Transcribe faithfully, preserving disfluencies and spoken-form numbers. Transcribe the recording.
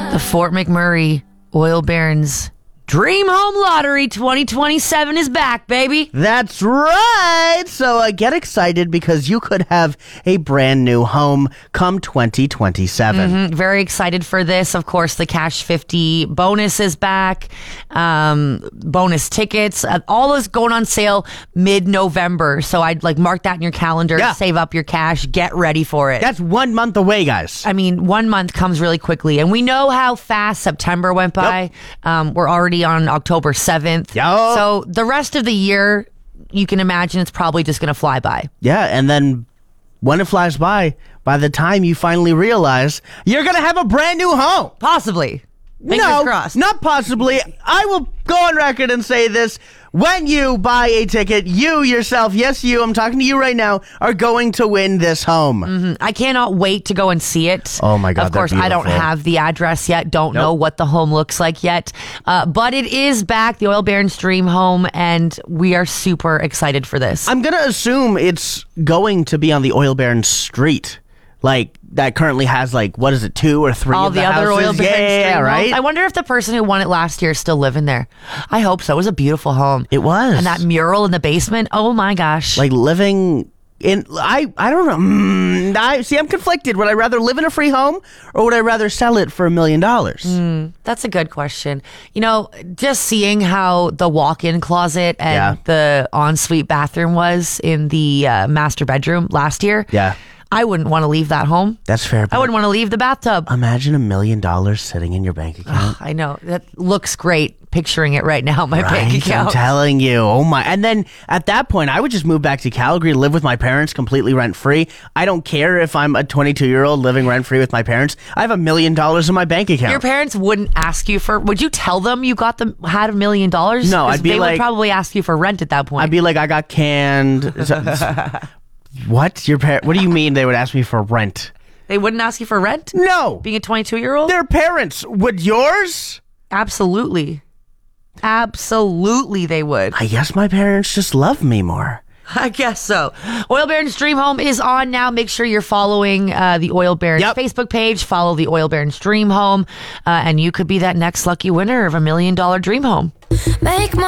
The Fort McMurray Oil Barons Dream Home Lottery twenty twenty-seven is back, baby. That's right. So uh, get excited because you could have a brand new home come twenty twenty-seven. Mm-hmm. Very excited for this. Of course, the Cash fifty bonus is back. Um, bonus tickets. Uh, all is going on sale mid-November. So I'd like mark that in your calendar. Yeah. Save up your cash. Get ready for it. That's one month away, guys. I mean, one month comes really quickly. And we know how fast September went by. Yep. Um, we're already on October seventh. Yep. So the rest of the year, you can imagine it's probably just going to fly by. Yeah, and then when it flies by, by the time you finally realize you're going to have a brand new home. Possibly. Fingers no, crossed. not possibly. I will go on record and say this. When you buy a ticket, you yourself, yes, you, I'm talking to you right now, are going to win this home. Mm-hmm. I cannot wait to go and see it. Oh, my God, Of course, they're I don't beautiful. have the address yet. Don't Nope. know what the home looks like yet. Uh, but it is back, the Oil Barons Dream Home, and we are super excited for this. I'm going to assume it's going to be on the Oil Baron Street. Like, that currently has, like, what is it, two or three All of the, the other houses? Oil Barons yeah, Dream yeah, Homes. right? I wonder if the person who won it last year is still living there. I hope so. It was a beautiful home. It was. And that mural in the basement, oh my gosh. Like, living in, I, I don't know. Mm, I, see, I'm conflicted. Would I rather live in a free home or would I rather sell it for a million dollars? That's a good question. You know, just seeing how the walk-in closet and Yeah. the ensuite bathroom was in the uh, master bedroom last year. Yeah. I wouldn't want to leave that home. That's fair. I but wouldn't want to leave the bathtub. Imagine a million dollars sitting in your bank account. I know. That looks great picturing it right now, my Right, bank I'm account. telling you. Oh my. And then at that point, I would just move back to Calgary, live with my parents completely rent free. I don't care if I'm a twenty-two year old living rent free with my parents. I have a million dollars in my bank account. Your parents wouldn't ask you for, would you tell them you got them, had a million dollars? No, 'Cause I'd be they like- would probably ask you for rent at that point. I'd be like, I got canned. What? Your par- What do you mean they would ask me for rent? They wouldn't ask you for rent? No. Being a twenty-two year old? Their parents. Would yours? Absolutely. Absolutely they would. I guess my parents just love me more. I guess so. Oil Barons Dream Home is on now. Make sure you're following uh, the Oil Barons Yep. Facebook page. Follow the Oil Barons Dream Home. Uh, and you could be that next lucky winner of a million dollar dream home. Make my